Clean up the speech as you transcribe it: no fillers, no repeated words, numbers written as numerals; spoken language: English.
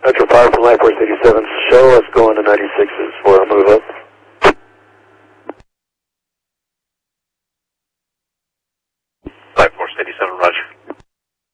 Metro Power from Life Force 87, show us going to 96